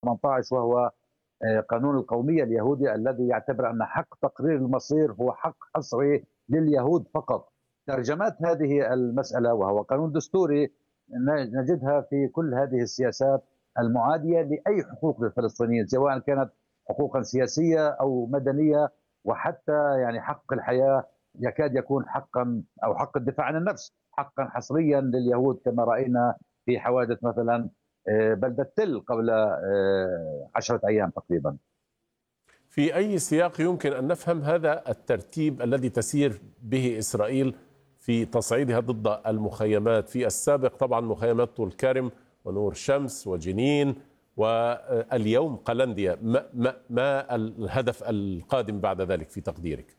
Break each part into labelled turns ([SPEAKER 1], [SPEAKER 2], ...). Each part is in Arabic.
[SPEAKER 1] 18، وهو قانون القومية اليهودي الذي يعتبر أن حق تقرير المصير هو حق حصري لليهود فقط. ترجمات هذه المسألة وهو قانون دستوري نجدها في كل هذه السياسات المعادية لأي حقوق للفلسطينيين، سواء كانت حقوقا سياسية أو مدنية، وحتى يعني حق الحياة يكاد يكون حقا، أو حق الدفاع عن النفس حقا حصريا لليهود، كما رأينا في حوادث مثلا بلدة تل قبل 10 أيام تقريبا.
[SPEAKER 2] في أي سياق يمكن أن نفهم هذا الترتيب الذي تسير به إسرائيل في تصعيدها ضد المخيمات؟ في السابق طبعا مخيمات طول كرم ونور شمس وجنين، واليوم قلنديا. ما الهدف القادم بعد ذلك في تقديرك؟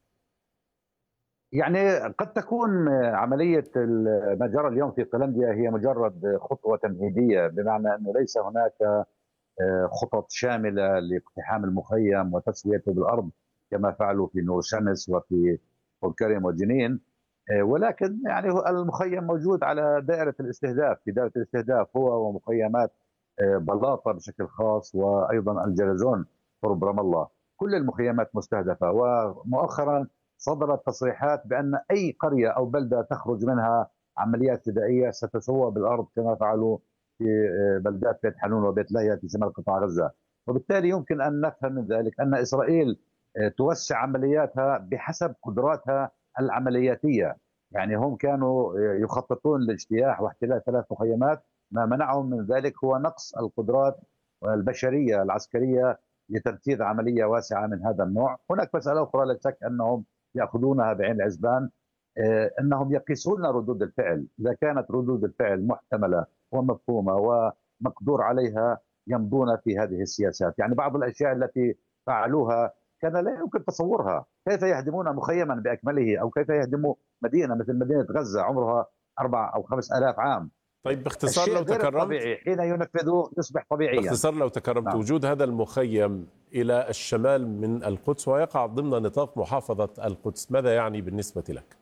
[SPEAKER 1] يعني قد تكون عملية ما جرى اليوم في قلنديا هي مجرد خطوة تمهيدية، بمعنى أنه ليس هناك خطط شاملة لاقتحام المخيم وتسويته بالأرض كما فعلوا في نور شمس وفي طول كرم وجنين، ولكن يعني المخيم موجود على دائرة الاستهداف، في دائرة الاستهداف هو ومخيمات بلاطة بشكل خاص، وأيضا الجرزون قرب رام الله. كل المخيمات مستهدفة، ومؤخرا صدرت تصريحات بأن أي قرية أو بلدة تخرج منها عمليات فدائية ستسوى بالأرض كما فعلوا في بلدات بيت حنون وبيت لاهيا في شمال قطاع غزة. وبالتالي يمكن أن نفهم من ذلك أن إسرائيل توسع عملياتها بحسب قدراتها العملياتية. يعني هم كانوا يخططون لاجتياح واحتلال 3 مخيمات، ما منعهم من ذلك هو نقص القدرات البشرية العسكرية لتنفيذ عملية واسعة من هذا النوع. هناك مسألة أخرى لا شك أنهم يأخذونها بعين الحسبان، أنهم يقيسون ردود الفعل، إذا كانت ردود الفعل محتملة ومفهومة ومقدور عليها يمضون في هذه السياسات. يعني بعض الأشياء التي فعلوها كان لا يمكن تصورها، كيف يهدمون مخيما بأكمله، أو كيف يهدموا مدينة مثل مدينة غزة عمرها 4 أو 5 آلاف عام.
[SPEAKER 2] طيب باختصار لو
[SPEAKER 1] غير
[SPEAKER 2] تكرمت،
[SPEAKER 1] الطبيعي حين ينفذوه يصبح طبيعيا.
[SPEAKER 2] باختصار لو تكرمت، نعم. وجود هذا المخيم إلى الشمال من القدس ويقع ضمن نطاق محافظة القدس، ماذا يعني بالنسبة لك؟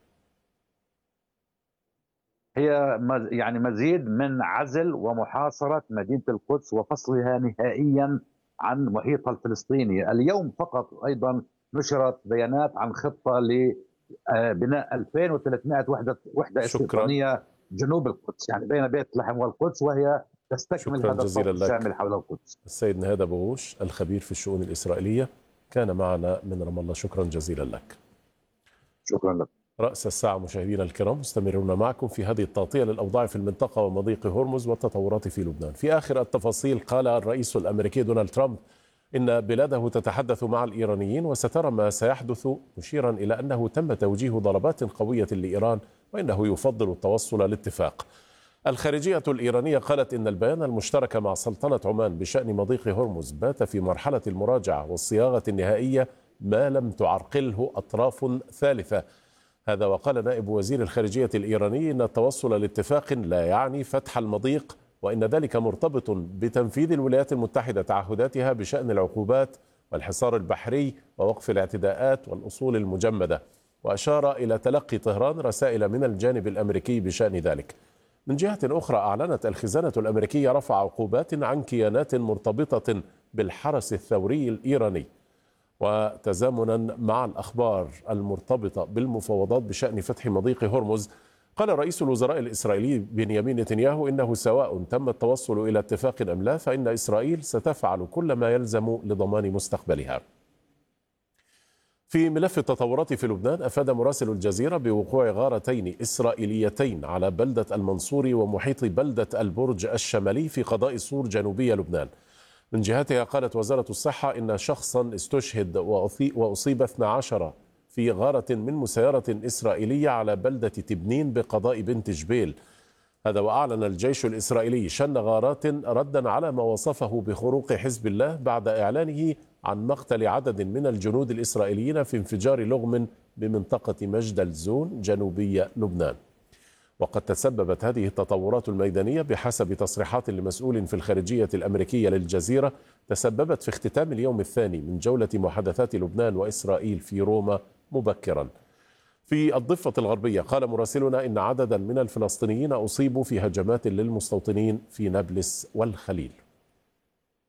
[SPEAKER 1] هي يعني مزيد من عزل ومحاصرة مدينة القدس وفصلها نهائيا عن محيطها الفلسطيني. اليوم فقط أيضا نشرت بيانات عن خطة لبناء 2300 وحدة استيطانية جنوب القدس، يعني بين بيت لحم والقدس، وهي تستكمل هذا الخط الشامل حول القدس.
[SPEAKER 2] السيد نهاد أبو غوش الخبير في الشؤون الإسرائيلية كان معنا من رام الله، شكرا جزيلا لك.
[SPEAKER 1] شكرا لك.
[SPEAKER 2] رأس الساعة مشاهدينا الكرام، مستمرون معكم في هذه التغطية للأوضاع في المنطقة ومضيق هرمز والتطورات في لبنان. في آخر التفاصيل، قال الرئيس الأمريكي دونالد ترامب إن بلاده تتحدث مع الإيرانيين وسترى ما سيحدث، مشيرا إلى أنه تم توجيه ضربات قوية لإيران وإنه يفضل التوصل لاتفاق. الخارجية الإيرانية قالت إن البيان المشترك مع سلطنة عمان بشأن مضيق هرمز بات في مرحلة المراجعة والصياغة النهائية ما لم تعرقله أطراف ثالثة. هذا وقال نائب وزير الخارجية الإيراني إن التوصل لاتفاق لا يعني فتح المضيق، وإن ذلك مرتبط بتنفيذ الولايات المتحدة تعهداتها بشأن العقوبات والحصار البحري ووقف الاعتداءات والأصول المجمدة. وأشار إلى تلقي طهران رسائل من الجانب الأمريكي بشأن ذلك. من جهة أخرى، أعلنت الخزانة الأمريكية رفع عقوبات عن كيانات مرتبطة بالحرس الثوري الإيراني. وتزامنا مع الأخبار المرتبطة بالمفاوضات بشأن فتح مضيق هرمز، قال رئيس الوزراء الإسرائيلي بنيامين نتنياهو إنه سواء تم التوصل إلى اتفاق أم لا، فإن إسرائيل ستفعل كل ما يلزم لضمان مستقبلها. في ملف التطورات في لبنان، أفاد مراسل الجزيرة بوقوع غارتين إسرائيليتين على بلدة المنصوري ومحيط بلدة البرج الشمالي في قضاء صور جنوبية لبنان. من جهتها قالت وزارة الصحة إن شخصا استشهد وأصيب 12 في غارة من مسيرة إسرائيلية على بلدة تبنين بقضاء بنت جبيل. هذا وأعلن الجيش الإسرائيلي شن غارات ردا على ما وصفه بخروق حزب الله بعد إعلانه عن مقتل عدد من الجنود الإسرائيليين في انفجار لغم بمنطقة مجد الزون جنوبي لبنان. وقد تسببت هذه التطورات الميدانية بحسب تصريحات لمسؤول في الخارجية الأمريكية للجزيرة، تسببت في اختتام اليوم الثاني من جولة محادثات لبنان وإسرائيل في روما مبكرا. في الضفة الغربية، قال مراسلنا إن عددا من الفلسطينيين أصيبوا في هجمات للمستوطنين في نابلس والخليل.